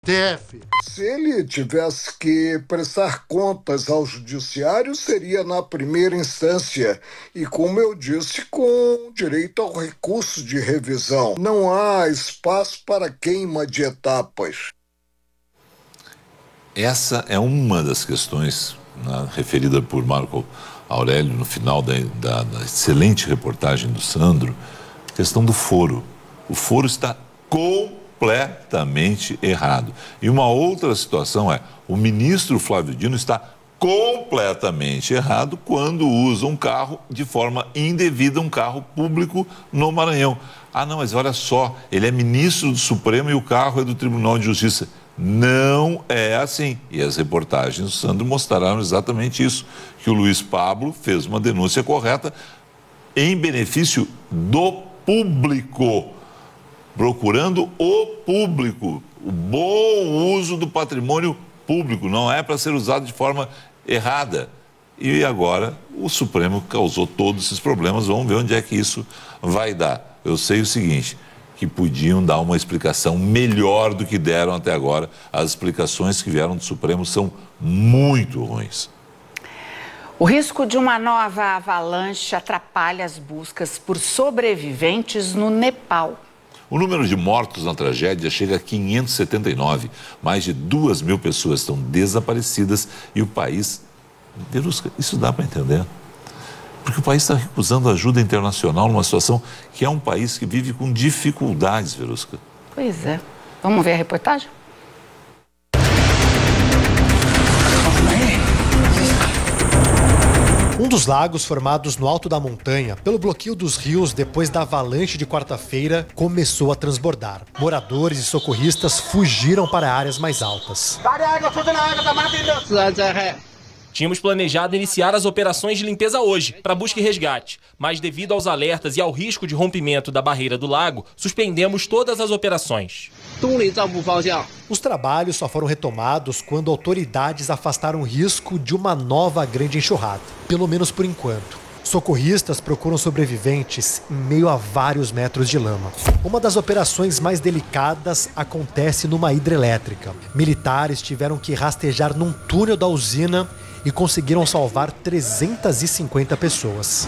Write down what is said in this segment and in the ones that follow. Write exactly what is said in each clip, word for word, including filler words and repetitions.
T F. Se ele tivesse que prestar contas ao judiciário, seria na primeira instância e, como eu disse, com direito ao recurso de revisão. Não há espaço para queima de etapas. Essa é uma das questões, né, referida por Marco Aurélio no final da, da, da excelente reportagem do Sandro, questão do foro. O foro está completamente errado. E uma outra situação é, o ministro Flávio Dino está completamente errado quando usa um carro de forma indevida, um carro público no Maranhão. Ah, não, mas olha só, ele é ministro do Supremo e o carro é do Tribunal de Justiça. Não é assim. E as reportagens do Sandro mostraram exatamente isso, que o Luiz Pablo fez uma denúncia correta em benefício do público, procurando o público, o bom uso do patrimônio público, não é para ser usado de forma errada. E agora o Supremo causou todos esses problemas, vamos ver onde é que isso vai dar. Eu sei o seguinte, que podiam dar uma explicação melhor do que deram até agora. As explicações que vieram do Supremo são muito ruins. O risco de uma nova avalanche atrapalha as buscas por sobreviventes no Nepal. O número de mortos na tragédia chega a quinhentos e setenta e nove. Mais de duas mil pessoas estão desaparecidas e o país... Verusca, isso dá para entender? Porque o país está recusando ajuda internacional numa situação que é um país que vive com dificuldades, Verusca. Pois é. Vamos ver a reportagem? Um dos lagos formados no alto da montanha, pelo bloqueio dos rios depois da avalanche de quarta-feira, começou a transbordar. Moradores e socorristas fugiram para áreas mais altas. Tínhamos planejado iniciar as operações de limpeza hoje, para busca e resgate. Mas devido aos alertas e ao risco de rompimento da barreira do lago, suspendemos todas as operações. Os trabalhos só foram retomados quando autoridades afastaram o risco de uma nova grande enxurrada, pelo menos por enquanto. Socorristas procuram sobreviventes em meio a vários metros de lama. Uma das operações mais delicadas acontece numa hidrelétrica. Militares tiveram que rastejar num túnel da usina e conseguiram salvar trezentas e cinquenta pessoas.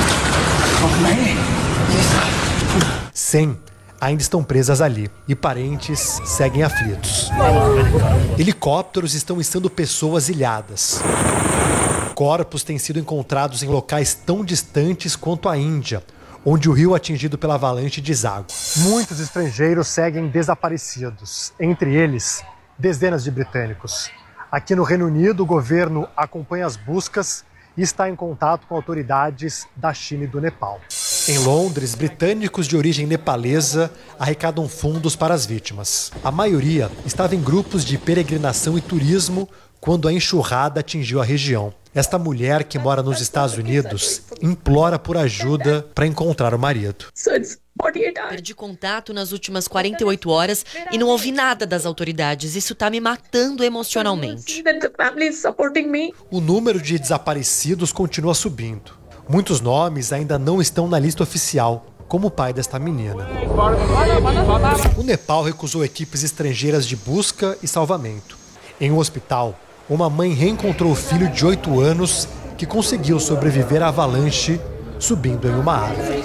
cem ainda estão presas ali e parentes seguem aflitos. Helicópteros estão içando pessoas ilhadas. Corpos têm sido encontrados em locais tão distantes quanto a Índia, onde o rio atingido pela avalanche deságua. Muitos estrangeiros seguem desaparecidos, entre eles, dezenas de britânicos. Aqui no Reino Unido, o governo acompanha as buscas e está em contato com autoridades da China e do Nepal. Em Londres, britânicos de origem nepalesa arrecadam fundos para as vítimas. A maioria estava em grupos de peregrinação e turismo quando a enxurrada atingiu a região. Esta mulher, que mora nos Estados Unidos, implora por ajuda para encontrar o marido. Perdi contato nas últimas quarenta e oito horas e não ouvi nada das autoridades. Isso está me matando emocionalmente. O número de desaparecidos continua subindo. Muitos nomes ainda não estão na lista oficial, como o pai desta menina. O Nepal recusou equipes estrangeiras de busca e salvamento. Em um hospital, uma mãe reencontrou o filho de oito anos que conseguiu sobreviver à avalanche subindo em uma árvore.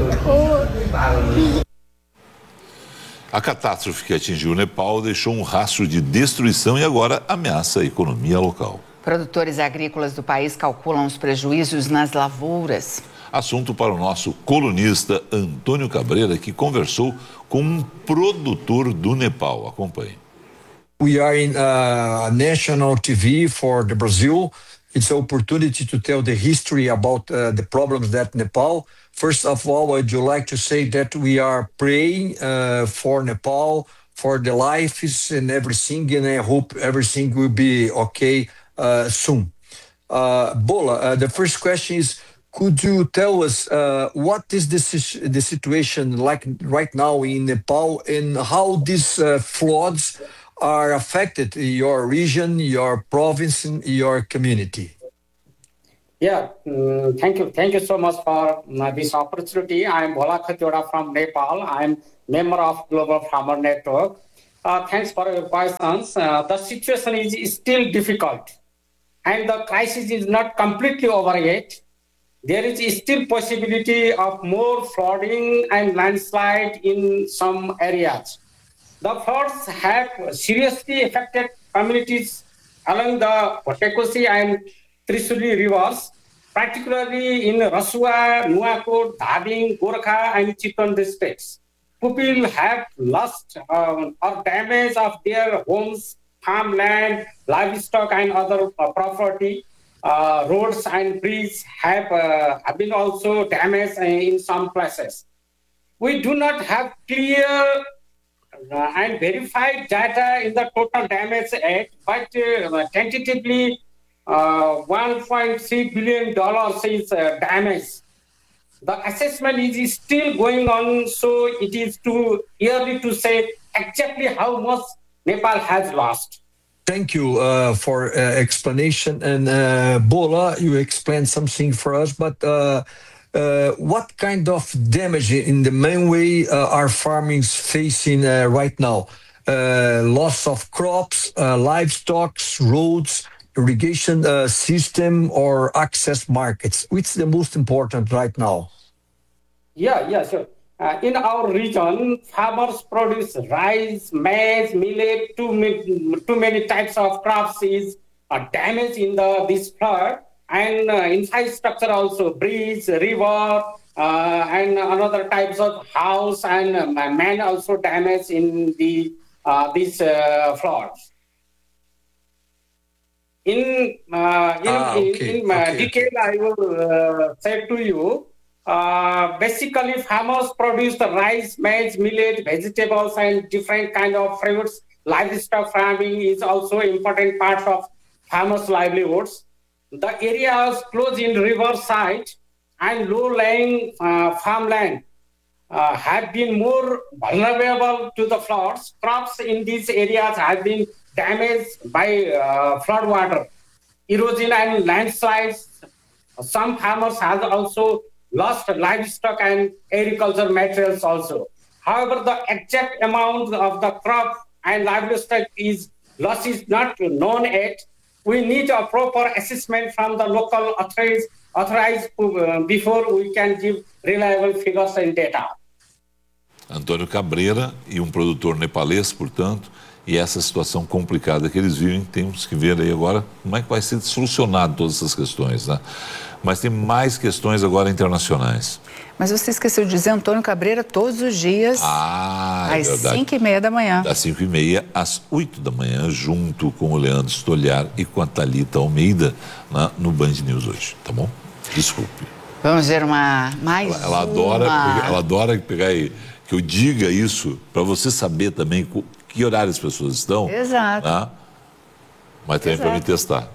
A catástrofe que atingiu o Nepal deixou um rastro de destruição e agora ameaça a economia local. Produtores agrícolas do país calculam os prejuízos nas lavouras. Assunto para o nosso colunista Antônio Cabreira, que conversou com um produtor do Nepal. Acompanhe. We are in uh, national T V for the Brazil. It's an opportunity to tell the history about uh, the problems that Nepal. First of all, I'd like to say that we are praying uh, for Nepal, for the lives and everything, and I hope everything will be okay uh, soon. Uh, Bola, uh, the first question is, could you tell us uh, what is the, the situation like right now in Nepal and how these uh, floods are affected your region, your province, and your community? Yeah, um, thank you. Thank you so much for uh, this opportunity. I am Bhola Khatiwada from Nepal. I am member of Global Farmer Network. Uh, thanks for your questions. Uh, the situation is still difficult, and the crisis is not completely over yet. There is still possibility of more flooding and landslide in some areas. The floods have seriously affected communities along the Tekosi and Trisuli rivers, particularly in Rasua, Nuwakot, Dhabing, Gorkha, and Chittagong districts. People have lost um, or damage of their homes, farmland, livestock, and other uh, property. Uh, roads and bridges have, uh, have been also damaged in some places. We do not have clear uh, and verified data in the total damage yet, but uh, tentatively uh, one point three billion dollars is uh, damaged. The assessment is still going on, so it is too early to say exactly how much Nepal has lost. Thank you uh, for uh, explanation. And uh, Bola, you explained something for us, but uh, uh, what kind of damage in the main way uh, are farmers facing uh, right now? Uh, loss of crops, uh, livestock, roads, irrigation uh, system, or access markets? Which is the most important right now? Yeah, yeah, sure. Uh, in our region, farmers produce rice, maize, millet, too many, too many types of crops is uh, damaged in the this flood, and uh, infrastructure also, bridge, river, uh, and another types of house and uh, man also damaged in the uh, these uh, floods. In uh, in, ah, okay. in, in uh, okay, detail, okay. I will uh, say to you. Uh, basically, farmers produce the rice, maize, millet, vegetables, and different kind of fruits. Livestock farming is also important part of farmers' livelihoods. The areas close in riverside and low-lying uh, farmland uh, have been more vulnerable to the floods. Crops in these areas have been damaged by uh, flood water, erosion, and landslides. Some farmers have also lost livestock and agriculture materials also. However, the exact amount of the crop and livestock is loss is not known yet. We need a proper assessment from the local authorities, authorized uh, before we can give reliable figures and data. Antônio Cabreira e um produtor nepalês, portanto, e essa situação complicada que eles vivem, temos que ver aí agora como é que vai ser solucionado todas essas questões, né? Mas tem mais questões agora internacionais. Mas você esqueceu de dizer Antônio Cabreira todos os dias, ah, é às cinco e meia da manhã. Das cinco e meia às oito da manhã, junto com o Leandro Stoliar e com a Thalita Almeida, né, no Band News hoje, tá bom? Desculpe. Vamos ver uma mais ela, ela uma. Adora, ela adora pegar aí, que eu diga isso, para você saber também que horário as pessoas estão. Exato. Né? Mas também para me testar.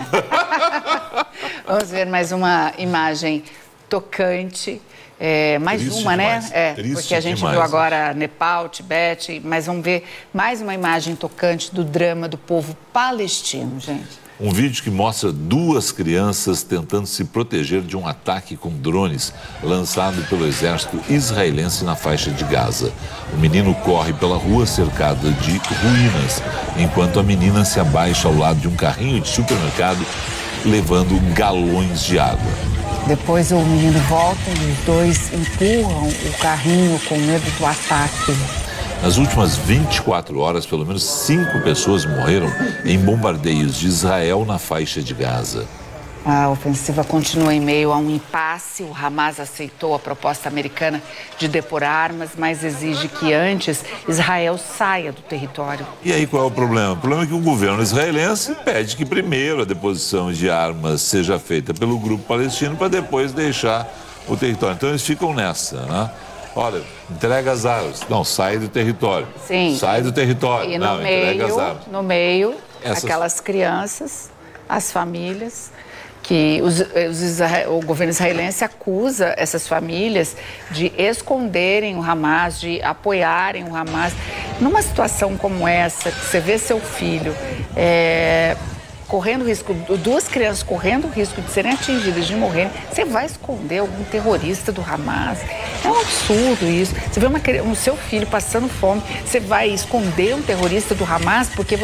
Vamos ver mais uma imagem tocante, é, mais Triste uma, demais. né? É, Triste porque a gente demais, viu agora Nepal, Tibete, mas vamos ver mais uma imagem tocante do drama do povo palestino, gente. Um vídeo que mostra duas crianças tentando se proteger de um ataque com drones lançado pelo exército israelense na faixa de Gaza. O menino corre pela rua cercada de ruínas, enquanto a menina se abaixa ao lado de um carrinho de supermercado levando galões de água. Depois o menino volta e os dois empurram o carrinho com medo do ataque. Nas últimas vinte e quatro horas, pelo menos cinco pessoas morreram em bombardeios de Israel na faixa de Gaza. A ofensiva continua em meio a um impasse. O Hamas aceitou a proposta americana de depor armas, mas exige que antes Israel saia do território. E aí qual é o problema? O problema é que o governo israelense pede que primeiro a deposição de armas seja feita pelo grupo palestino para depois deixar o território. Então eles ficam nessa, né? Olha, entrega as armas. Não, sai do território. Sim. Sai do território. E Não, no entrega meio, as armas. no meio, Essas... aquelas crianças, as famílias, que os, os isra... o governo israelense acusa essas famílias de esconderem o Hamas, de apoiarem o Hamas. Numa situação como essa, que você vê seu filho é, correndo risco, duas crianças correndo o risco de serem atingidas, de morrerem, você vai esconder algum terrorista do Hamas? É um absurdo isso. Você vê uma, um seu filho passando fome, você vai esconder um terrorista do Hamas porque